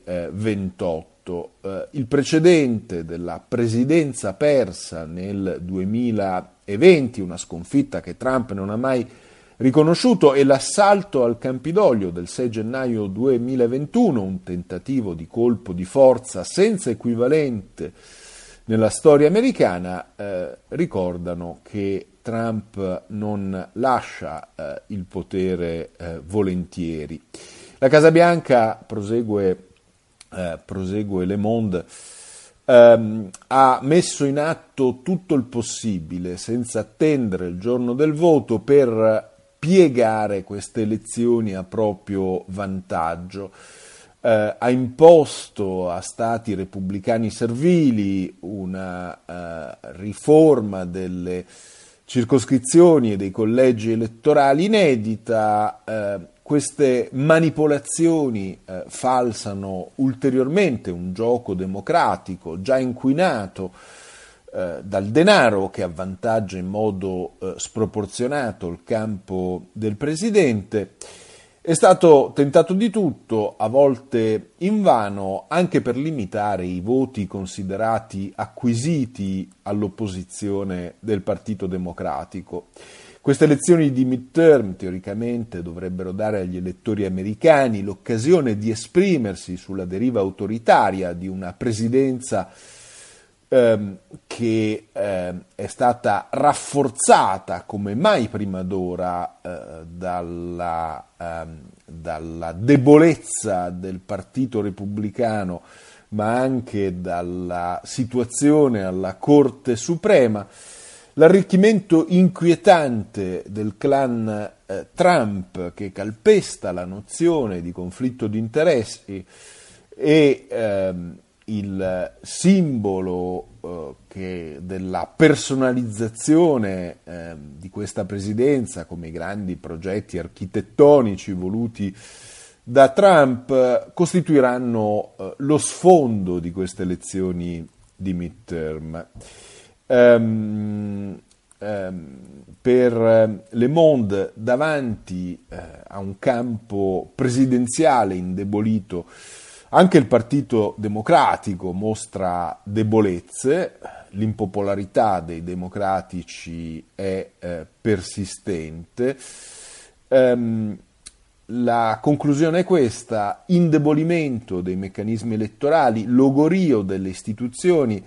28. Il precedente della presidenza persa nel 2020, una sconfitta che Trump non ha mai riconosciuto, e l'assalto al Campidoglio del 6 gennaio 2021, un tentativo di colpo di forza senza equivalente nella storia americana, ricordano che Trump non lascia il potere volentieri. La Casa Bianca, prosegue Le Monde, ha messo in atto tutto il possibile, senza attendere il giorno del voto, per piegare queste elezioni a proprio vantaggio. Ha imposto a stati repubblicani servili una riforma delle circoscrizioni e dei collegi elettorali inedita. Queste manipolazioni falsano ulteriormente un gioco democratico già inquinato dal denaro, che avvantaggia in modo sproporzionato il campo del presidente. È stato tentato di tutto, a volte invano, anche per limitare i voti considerati acquisiti all'opposizione del Partito Democratico. Queste elezioni di midterm teoricamente dovrebbero dare agli elettori americani l'occasione di esprimersi sulla deriva autoritaria di una presidenza che è stata rafforzata come mai prima d'ora dalla debolezza del Partito Repubblicano, ma anche dalla situazione alla Corte Suprema. L'arricchimento inquietante del clan Trump, che calpesta la nozione di conflitto di interessi, e il simbolo della personalizzazione di questa presidenza, come i grandi progetti architettonici voluti da Trump, costituiranno lo sfondo di queste elezioni di midterm. Per Le Monde, davanti a un campo presidenziale indebolito, anche il Partito Democratico mostra debolezze, l'impopolarità dei democratici è persistente. La conclusione è questa: indebolimento dei meccanismi elettorali, logorio delle istituzioni,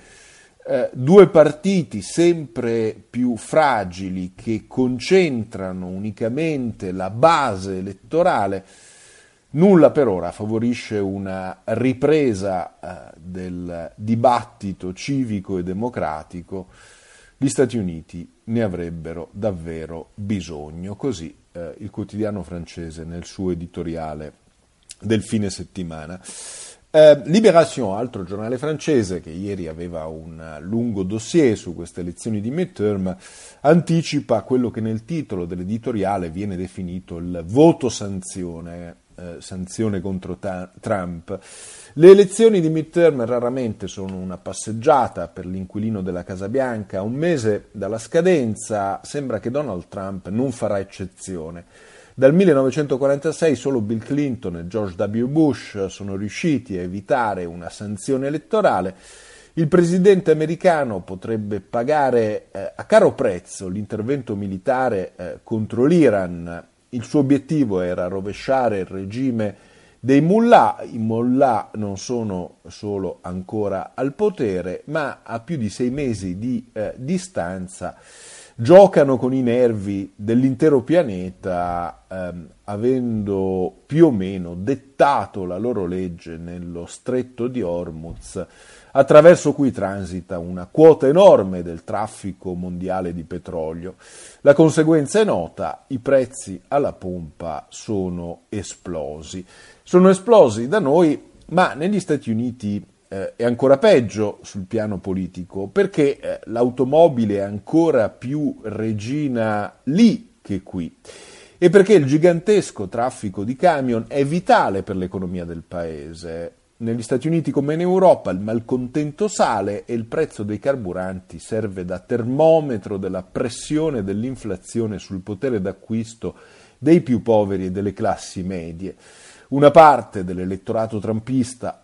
due partiti sempre più fragili che concentrano unicamente la base elettorale. Nulla per ora favorisce una ripresa del dibattito civico e democratico. Gli Stati Uniti ne avrebbero davvero bisogno. Così il quotidiano francese nel suo editoriale del fine settimana. Libération, altro giornale francese che ieri aveva un lungo dossier su queste elezioni di midterm, anticipa quello che nel titolo dell'editoriale viene definito il voto sanzione contro Trump. Le elezioni di midterm raramente sono una passeggiata per l'inquilino della Casa Bianca. Un mese dalla scadenza sembra che Donald Trump non farà eccezione. Dal 1946 solo Bill Clinton e George W. Bush sono riusciti a evitare una sanzione elettorale. Il presidente americano potrebbe pagare a caro prezzo l'intervento militare contro l'Iran. Il suo obiettivo era rovesciare il regime dei mullah. I mullah non sono solo ancora al potere, ma a più di 6 mesi di distanza giocano con i nervi dell'intero pianeta, avendo più o meno dettato la loro legge nello stretto di Hormuz, attraverso cui transita una quota enorme del traffico mondiale di petrolio. La conseguenza è nota: i prezzi alla pompa sono esplosi. Sono esplosi da noi, ma negli Stati Uniti è ancora peggio sul piano politico, perché l'automobile è ancora più regina lì che qui, e perché il gigantesco traffico di camion è vitale per l'economia del paese. Negli Stati Uniti come in Europa il malcontento sale e il prezzo dei carburanti serve da termometro della pressione dell'inflazione sul potere d'acquisto dei più poveri e delle classi medie. Una parte dell'elettorato trumpista